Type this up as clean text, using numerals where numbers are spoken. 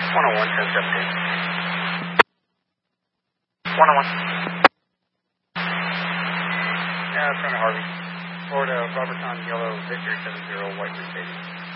101, 1017. 101. Yeah, front of Harvey. Florida, Robertson, Yellow, Victor, 70, White Mercedes.